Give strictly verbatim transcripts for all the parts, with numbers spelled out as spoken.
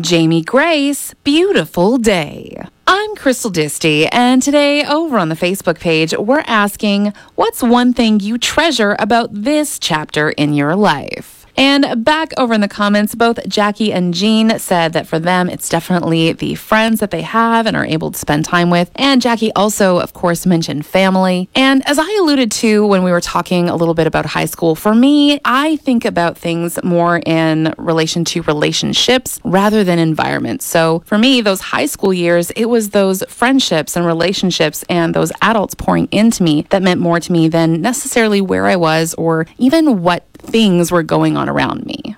Jamie Grace, Beautiful Day. I'm Crystal Disty, and today over on the Facebook page, we're asking, what's one thing you treasure about this chapter in your life? And back over in the comments, both Jackie and Jean said that for them, it's definitely the friends that they have and are able to spend time with. And Jackie also, of course, mentioned family. And as I alluded to when we were talking a little bit about high school, for me, I think about things more in relation to relationships rather than environments. So for me, those high school years, it was those friendships and relationships and those adults pouring into me that meant more to me than necessarily where I was or even what things were going on around me.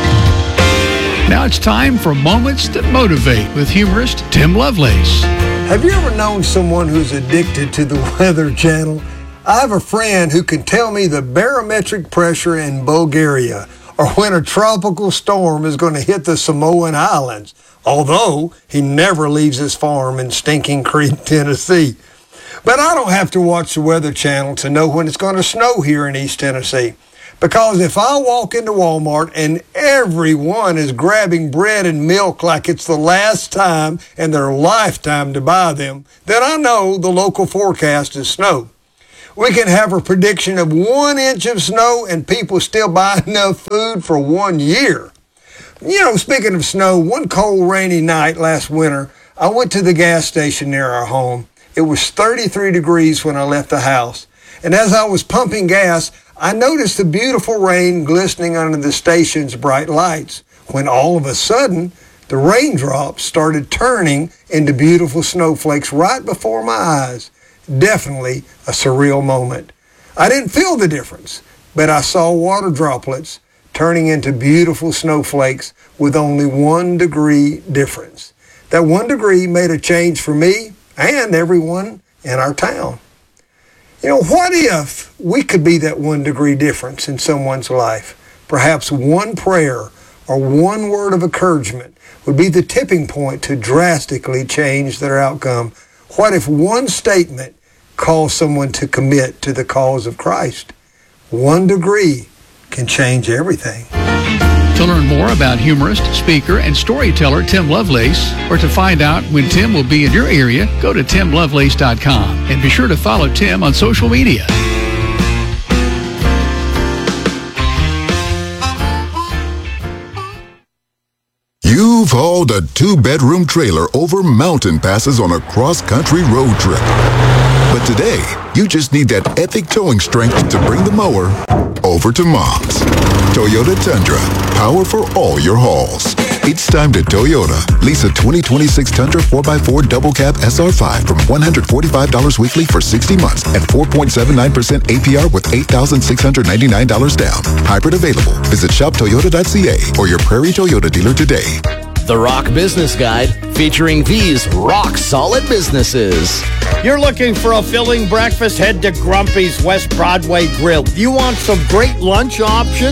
Now it's time for Moments That Motivate with humorist Tim Lovelace. Have you ever known someone who's addicted to the Weather Channel? I have a friend who can tell me the barometric pressure in Bulgaria or when a tropical storm is going to hit the Samoan Islands, although he never leaves his farm in Stinking Creek, Tennessee. But I don't have to watch the Weather Channel to know when it's going to snow here in East Tennessee. Because if I walk into Walmart and everyone is grabbing bread and milk like it's the last time in their lifetime to buy them, then I know the local forecast is snow. We can have a prediction of one inch of snow and people still buy enough food for one year. You know, speaking of snow, one cold, rainy night last winter, I went to the gas station near our home. It was thirty-three degrees when I left the house. And as I was pumping gas, I noticed the beautiful rain glistening under the station's bright lights, when all of a sudden, the raindrops started turning into beautiful snowflakes right before my eyes. Definitely a surreal moment. I didn't feel the difference, but I saw water droplets turning into beautiful snowflakes with only one degree difference. That one degree made a change for me and everyone in our town. You know, what if we could be that one degree difference in someone's life? Perhaps one prayer or one word of encouragement would be the tipping point to drastically change their outcome. What if one statement calls someone to commit to the cause of Christ? One degree can change everything. To learn more about humorist, speaker, and storyteller Tim Lovelace, or to find out when Tim will be in your area, go to tim lovelace dot com and be sure to follow Tim on social media. You've hauled a two-bedroom trailer over mountain passes on a cross-country road trip. But today, you just need that epic towing strength to bring the mower over to Mom's. Toyota Tundra, power for all your hauls. It's time to Toyota. Lease a twenty twenty-six Tundra four by four Double Cab S R five from one hundred forty-five dollars weekly for sixty months at four point seven nine percent A P R with eight thousand six hundred ninety-nine dollars down. Hybrid available. Visit shop toyota dot c a or your Prairie Toyota dealer today. The Rock Business Guide, featuring these rock-solid businesses. You're looking for a filling breakfast? Head to Grumpy's West Broadway Grill. You want some great lunch options?